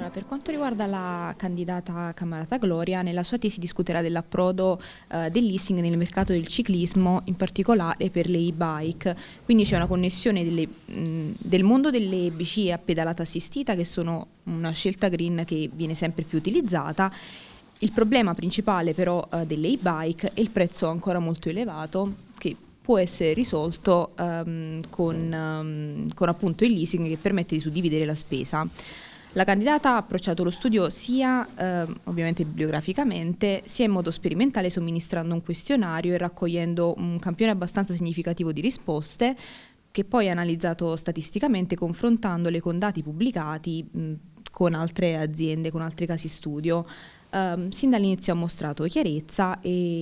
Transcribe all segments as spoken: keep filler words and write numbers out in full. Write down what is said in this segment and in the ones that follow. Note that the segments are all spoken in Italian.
Allora, per quanto riguarda la candidata Cammarata Gloria, nella sua tesi discuterà dell'approdo eh, del leasing nel mercato del ciclismo, in particolare per le e-bike. Quindi c'è una connessione delle, mh, del mondo delle bici a pedalata assistita, che sono una scelta green che viene sempre più utilizzata. Il problema principale però eh, delle e-bike è il prezzo ancora molto elevato, che può essere risolto um, con, um, con appunto il leasing, che permette di suddividere la spesa. La candidata ha approcciato lo studio sia eh, ovviamente bibliograficamente, sia in modo sperimentale, somministrando un questionario e raccogliendo un campione abbastanza significativo di risposte, che poi ha analizzato statisticamente, confrontandole con dati pubblicati mh, con altre aziende, con altri casi studio. Um, sin dall'inizio ha mostrato chiarezza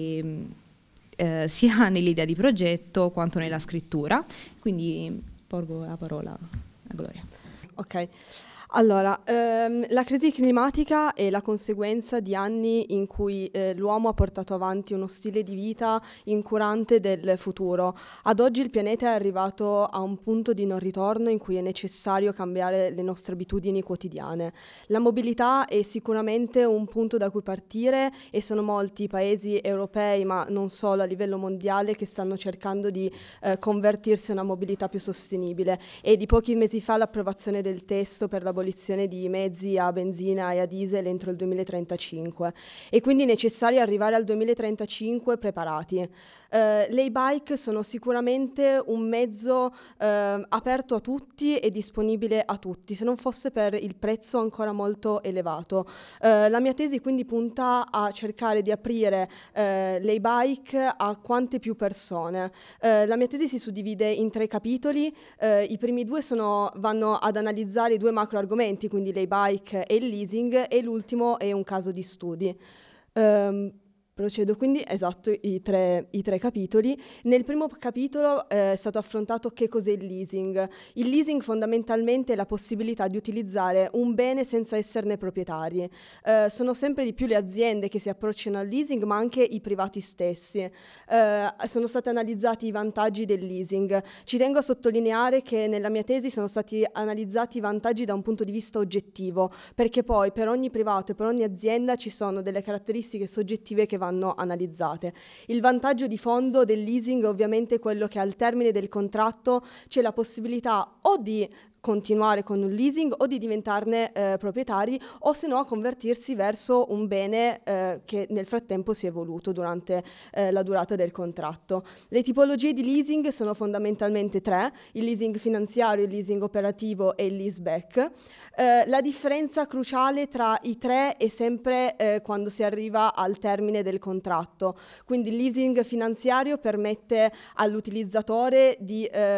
e eh, sia nell'idea di progetto quanto nella scrittura. Quindi porgo la parola a Gloria. Ok. Allora, ehm, la crisi climatica è la conseguenza di anni in cui eh, l'uomo ha portato avanti uno stile di vita incurante del futuro. Ad oggi il pianeta è arrivato a un punto di non ritorno in cui è necessario cambiare le nostre abitudini quotidiane. La mobilità è sicuramente un punto da cui partire e sono molti i paesi europei, ma non solo, a livello mondiale, che stanno cercando di eh, convertirsi a una mobilità più sostenibile. E di pochi mesi fa l'approvazione del testo per l'abolizione di mezzi a benzina e a diesel entro il duemilatrentacinque, e quindi è necessario arrivare al duemilatrentacinque preparati. Uh, le e-bike sono sicuramente un mezzo uh, aperto a tutti e disponibile a tutti, se non fosse per il prezzo ancora molto elevato. Uh, la mia tesi quindi punta a cercare di aprire uh, le e-bike a quante più persone. Uh, la mia tesi si suddivide in tre capitoli. Uh, i primi due sono, vanno ad analizzare i due macro argomenti, quindi le e-bike e il leasing, e l'ultimo è un caso di studi. Um, Procedo quindi, esatto, i tre, i tre capitoli. Nel primo capitolo eh, è stato affrontato che cos'è il leasing. Il leasing fondamentalmente è la possibilità di utilizzare un bene senza esserne proprietari. Eh, sono sempre di più le aziende che si approcciano al leasing, ma anche i privati stessi. Eh, sono stati analizzati i vantaggi del leasing. Ci tengo a sottolineare che nella mia tesi sono stati analizzati i vantaggi da un punto di vista oggettivo, perché poi per ogni privato e per ogni azienda ci sono delle caratteristiche soggettive che vanno analizzate. Il vantaggio di fondo del leasing è ovviamente quello che al termine del contratto c'è la possibilità o di continuare con un leasing o di diventarne eh, proprietari, o se no convertirsi verso un bene eh, che nel frattempo si è evoluto durante eh, la durata del contratto. Le tipologie di leasing sono fondamentalmente tre: il leasing finanziario, il leasing operativo e il leaseback. Eh, la differenza cruciale tra i tre è sempre eh, quando si arriva al termine del contratto. Quindi il leasing finanziario permette all'utilizzatore di eh,